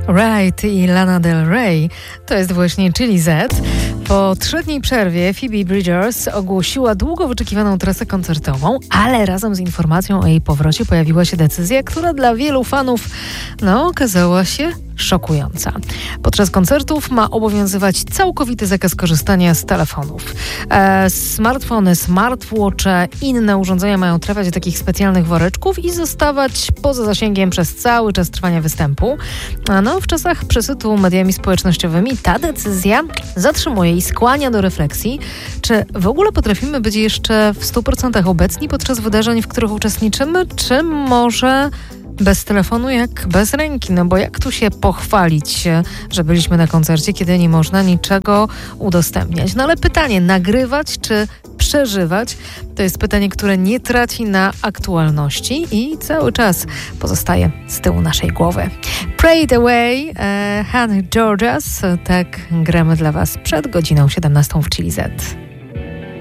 Right i Lana Del Rey to jest właśnie Chili Z. Po 3-dni przerwie Phoebe Bridgers ogłosiła długo wyczekiwaną trasę koncertową, ale razem z informacją o jej powrocie pojawiła się decyzja, która dla wielu fanów okazała się szokująca. Podczas koncertów ma obowiązywać całkowity zakaz korzystania z telefonów. Smartfony, smartwatche, inne urządzenia mają trafiać do takich specjalnych woreczków i zostawać poza zasięgiem przez cały czas trwania występu. W czasach przesytu mediami społecznościowymi ta decyzja zatrzymuje i skłania do refleksji, czy w ogóle potrafimy być jeszcze w 100% obecni podczas wydarzeń, w których uczestniczymy, czy może bez telefonu jak bez ręki, bo jak tu się pochwalić, że byliśmy na koncercie, kiedy nie można niczego udostępniać. Ale pytanie, nagrywać czy przeżywać, to jest pytanie, które nie traci na aktualności i cały czas pozostaje z tyłu naszej głowy. Pray It Away, Honey Georgias, tak gramy dla Was przed godziną 17 w Chili Z.